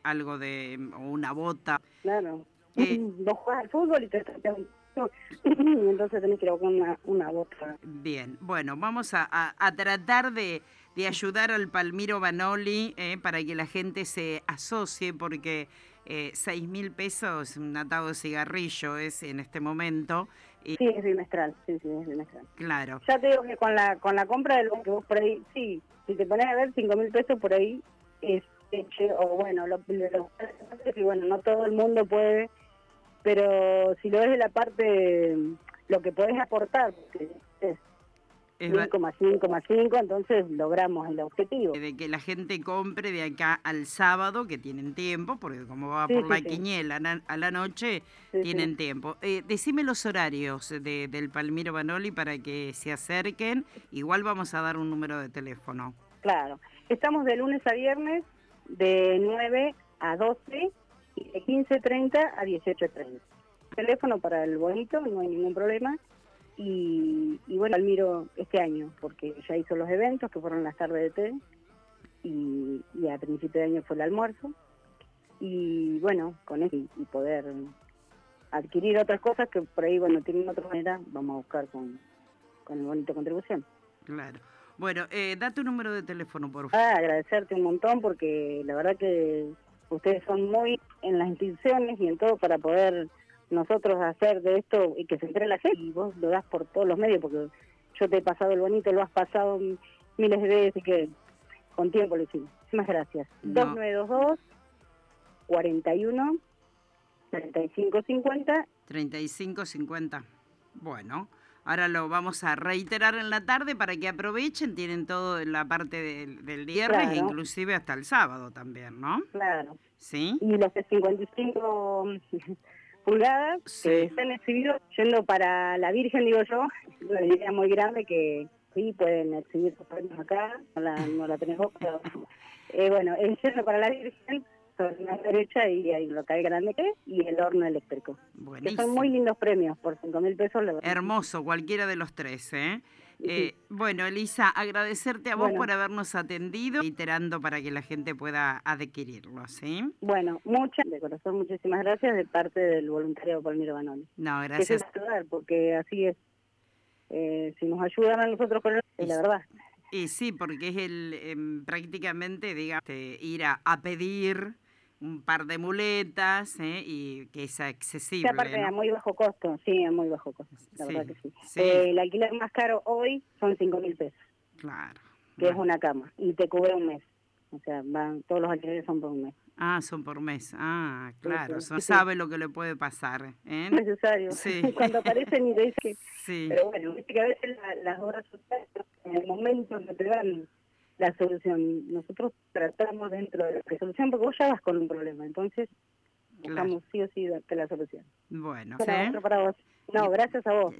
algo de o una bota. Claro. Eh, Vos jugás al fútbol y te y entonces tenés que ir a buscar una bota. Bien, bueno, vamos a tratar de ayudar al Palmiro Banoli para que la gente se asocie, porque 6.000 pesos, un atado de cigarrillo es en este momento. Y, Sí, es bimestral, sí, es bimestral. claro. Ya te digo que con la compra de lo que vos por ahí, sí, si te pones a ver 5.000 pesos por ahí, es o bueno, y bueno, no todo el mundo puede, pero si lo ves de la parte, lo que podés aportar, porque es Es 5,5, entonces logramos el objetivo. de que la gente compre de acá al sábado, que tienen tiempo, porque como va Sí, por sí, la sí, quiniela a la noche, sí, sí, tienen tiempo. Decime los horarios del Palmiro Banoli para que se acerquen. Igual vamos a dar un número de teléfono. claro. Estamos de lunes a viernes, de 9 a 12 y de 15:30 a 18:30. Teléfono para el bonito, no hay ningún problema. Y bueno, Almiro este año, porque ya hizo los eventos, que fueron las tardes de té, y a principio de año fue el almuerzo. Y bueno, con eso y poder adquirir otras cosas que por ahí, bueno, tienen otra manera, vamos a buscar con el bonito contribución. Claro. Bueno, da tu número de teléfono, por favor. Agradecerte un montón porque la verdad que ustedes son muy en las instituciones y en todo para poder nosotros hacer de esto y que se entere la gente, y vos lo das por todos los medios, porque yo te he pasado el bonito, lo has pasado miles de veces, que con tiempo lo hicimos. Muchísimas gracias. No, 2922 41 35 50. 3550. Bueno, ahora lo vamos a reiterar en la tarde para que aprovechen. Tienen todo en la parte del viernes e Claro, inclusive hasta el sábado también, ¿no? claro. ¿Sí? Y los de 55 pulgadas que Sí. están exhibidos yendo para la Virgen, digo yo, una idea muy grande que sí pueden exhibir sus premios acá, no la tenés vos, pero bueno, es yendo para la Virgen, sobre la derecha y hay un local grande y el horno eléctrico, que son muy Buenísimo. lindos premios, por 5.000 pesos, la verdad. Hermoso, cualquiera de los tres, ¿eh? Sí. Bueno, Elisa, agradecerte a vos Bueno, por habernos atendido, reiterando para que la gente pueda adquirirlo, ¿sí? bueno, de corazón, muchísimas gracias de parte del voluntariado Palmiro Banoni. No, Que se gracias. ayudar, porque así es. Si nos ayudan a nosotros con Y, la verdad. y sí, porque es prácticamente, digamos, ir a pedir un par de muletas, y que sea Que accesible, aparte a ¿no? muy bajo costo, sí, a muy bajo costo, la verdad Sí, que sí. sí, El alquiler más caro hoy son 5.000 pesos, claro. que es Bueno. una cama, y te cubre un mes. O sea, todos los alquileres son por un mes. Ah, son por mes. Ah, Sí, claro. sí, No sí. sabe lo que le puede pasar, ¿eh? Necesario. Sí. Cuando aparecen y te dicen que... Sí. Pero bueno, viste que a veces las obras sociales, en el momento que te dan la solución, nosotros tratamos dentro de la solución, porque vos ya vas con un problema, entonces Claro. buscamos sí o sí darte la solución. Bueno, Bueno, ¿sí? otro para vos. No, Y, gracias a vos.